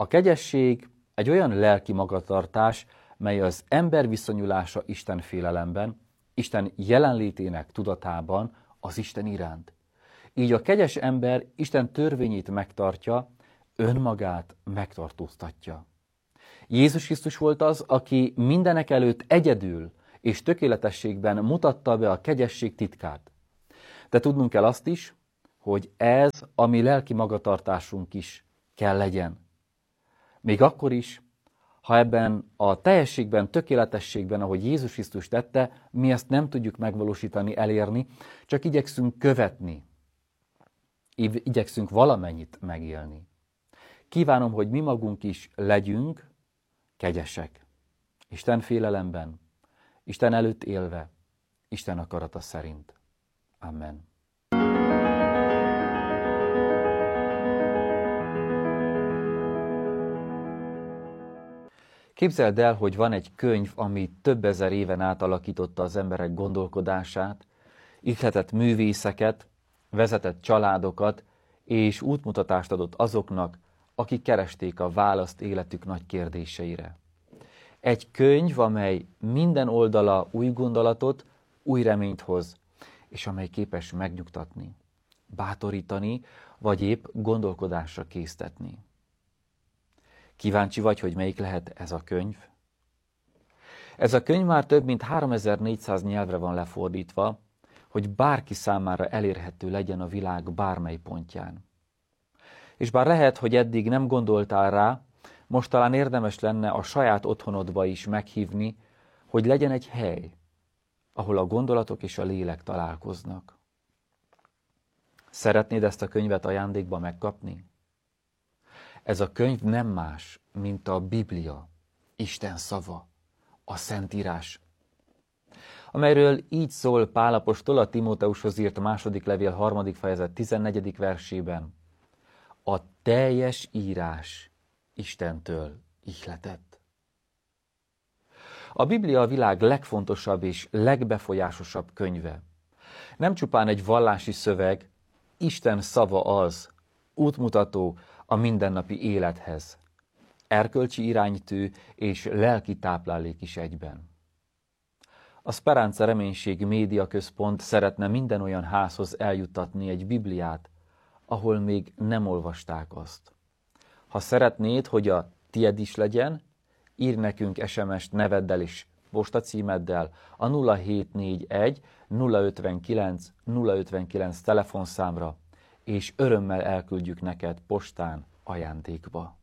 A kegyesség egy olyan lelki magatartás, mely az ember viszonyulása Isten félelemben, Isten jelenlétének tudatában az Isten iránt. Így a kegyes ember Isten törvényét megtartja, önmagát megtartóztatja. Jézus Krisztus volt az, aki mindenek előtt egyedül és tökéletességben mutatta be a kegyesség titkát. De tudnunk kell azt is, hogy ez a mi lelki magatartásunk is kell legyen. Még akkor is, ha ebben a teljességben, tökéletességben, ahogy Jézus Krisztus tette, mi ezt nem tudjuk megvalósítani, elérni, csak igyekszünk követni, igyekszünk valamennyit megélni. Kívánom, hogy mi magunk is legyünk kegyesek, Isten félelemben, Isten előtt élve, Isten akarata szerint. Amen. Képzeld el, hogy van egy könyv, ami több ezer éven át alakította az emberek gondolkodását, ihletett művészeket, vezetett családokat, és útmutatást adott azoknak, akik keresték a választ életük nagy kérdéseire. Egy könyv, amely minden oldala új gondolatot, új reményt hoz, és amely képes megnyugtatni, bátorítani, vagy épp gondolkodásra késztetni. Kíváncsi vagy, hogy melyik lehet ez a könyv? Ez a könyv már több mint 3400 nyelvre van lefordítva, hogy bárki számára elérhető legyen a világ bármely pontján. És bár lehet, hogy eddig nem gondoltál rá, most talán érdemes lenne a saját otthonodba is meghívni, hogy legyen egy hely, ahol a gondolatok és a lélek találkoznak. Szeretnéd ezt a könyvet ajándékba megkapni? Ez a könyv nem más, mint a Biblia, Isten szava, a Szentírás, amelyről így szól Pál apostol a Timóteushoz írt második levél 3. fejezet 14. versében. A teljes írás Istentől ihletett. A Biblia a világ legfontosabb és legbefolyásosabb könyve. Nem csupán egy vallási szöveg, Isten szava az, útmutató a mindennapi élethez, erkölcsi iránytű és lelki táplálék is egyben. A Speranza Reménység Média Központ szeretne minden olyan házhoz eljuttatni egy Bibliát, ahol még nem olvasták azt. Ha szeretnéd, hogy a tied is legyen, írj nekünk SMS-t neveddel és postacímeddel a 0741 059 059 telefonszámra, és örömmel elküldjük neked postán ajándékba.